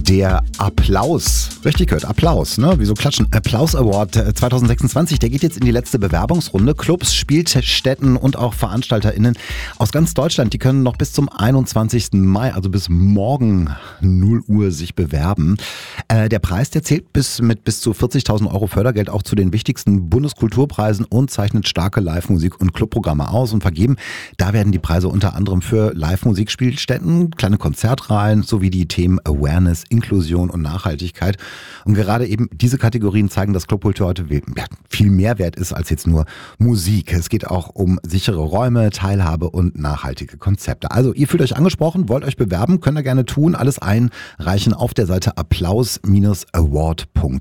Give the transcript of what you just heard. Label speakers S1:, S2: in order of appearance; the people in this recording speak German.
S1: Der Applaus, richtig gehört, Applaus, ne? Wieso klatschen? Applaus Award 2026, der geht jetzt in die letzte Bewerbungsrunde. Clubs, Spielstätten und auch VeranstalterInnen aus ganz Deutschland, die können noch bis zum 21. Mai, also bis morgen 0 Uhr sich bewerben. Der Preis, der zählt mit bis zu 40.000 Euro Fördergeld auch zu den wichtigsten Bundeskulturpreisen und zeichnet starke Live-Musik- und Clubprogramme aus und vergeben. Da werden die Preise unter anderem für Live-Musikspielstätten, kleine Konzertreihen sowie die Themen Awareness, Inklusion und Nachhaltigkeit. Und gerade eben diese Kategorien zeigen, dass Clubkultur heute viel mehr wert ist als jetzt nur Musik. Es geht auch um sichere Räume, Teilhabe und nachhaltige Konzepte. Also ihr fühlt euch angesprochen, wollt euch bewerben, könnt ihr gerne tun. Alles einreichen auf der Seite applaus-award.de.